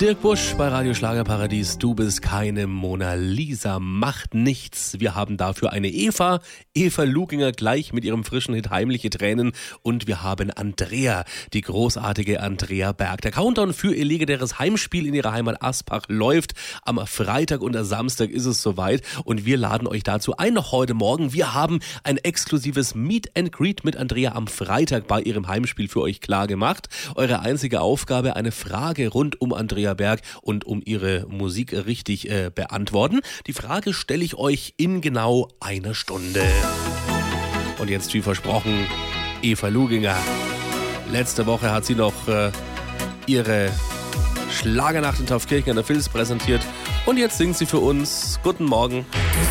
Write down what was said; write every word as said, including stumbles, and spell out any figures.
Dirk Busch bei Radio Schlagerparadies. Du bist keine Mona Lisa, macht nichts. Wir haben dafür eine Eva, Eva Luginger gleich mit ihrem frischen Hit Heimliche Tränen. Und wir haben Andrea, die großartige Andrea Berg. Der Countdown für ihr legendäres Heimspiel in ihrer Heimat Aspach läuft. Am Freitag und am Samstag ist es soweit. Und wir laden euch dazu ein noch heute Morgen. Wir haben ein exklusives Meet and Greet mit Andrea am Freitag bei ihrem Heimspiel für euch klar gemacht. Eure einzige Aufgabe, eine Frage rund um Andrea Berg und um ihre Musik richtig äh, beantworten. Die Frage stelle ich euch in genau einer Stunde. Und jetzt, wie versprochen, Eva Luginger. Letzte Woche hat sie noch äh, ihre Schlagernacht in Taufkirchen an der Vils präsentiert. Und jetzt singt sie für uns. Guten Morgen.